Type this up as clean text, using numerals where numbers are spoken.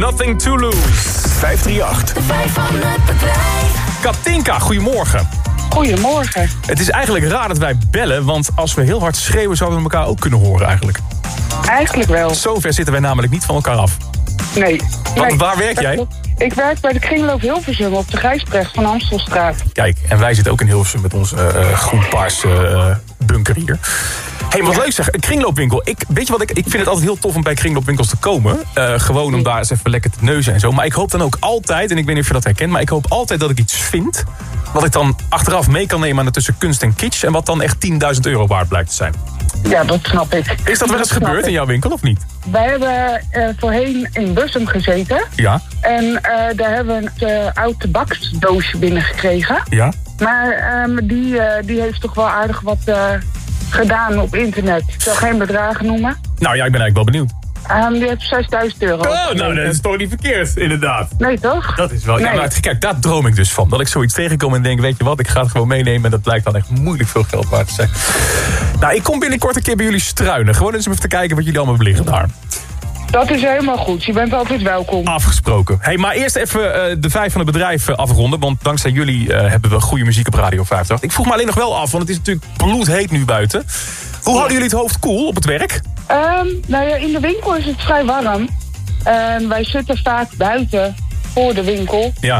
Nothing to Lose. 538. De 5 van het bedrijf. Katinka, goedemorgen. Goedemorgen. Het is eigenlijk raar dat wij bellen, want als we heel hard schreeuwen zouden we elkaar ook kunnen horen eigenlijk. Eigenlijk wel. Zover zitten wij namelijk niet van elkaar af. Nee. Waar werk jij? Ik werk bij de Kringloop Hilversum op de Gijsbrecht van Amstelstraat. Kijk, en wij zitten ook in Hilversum met onze groen-paars bunker hier. Hey, wat leuk zeg, een kringloopwinkel. Weet je wat, ik vind het altijd heel tof om bij kringloopwinkels te komen. Gewoon om daar eens even lekker te neuzen en zo. Maar ik hoop dan ook altijd, en ik weet niet of je dat herkent, maar ik hoop altijd dat ik iets vind wat ik dan achteraf mee kan nemen aan tussen kunst en kitsch en wat dan echt 10.000 € waard blijkt te zijn. Ja, dat snap ik. Is dat wel eens gebeurd in jouw winkel of niet? Wij hebben voorheen in Bussum gezeten. Ja. En daar hebben we een oud tabaksdoosje binnengekregen. Ja. Maar die heeft toch wel aardig wat gedaan op internet. Ik zal geen bedragen noemen. Nou ja, ik ben eigenlijk wel benieuwd. Die heeft €6.000. Oh, nou dat is toch niet verkeerd, inderdaad. Nee, toch? Dat is wel... Nee. Ja, maar kijk, daar droom ik dus van. Dat ik zoiets tegenkom en denk, weet je wat, ik ga het gewoon meenemen en dat blijkt dan echt moeilijk veel geld waard te zijn. Nou, ik kom binnenkort een keer bij jullie struinen. Gewoon eens even te kijken wat jullie allemaal liggen daar. Dat is helemaal goed. Je bent altijd welkom. Afgesproken. Hey, maar eerst even de 5 van het bedrijf afronden. Want dankzij jullie hebben we goede muziek op Radio 538. Ik vroeg me alleen nog wel af, want het is natuurlijk bloedheet nu buiten. Hoe houden jullie het hoofd koel op het werk? Nou ja, in de winkel is het vrij warm. En wij zitten vaak buiten voor de winkel. Ja.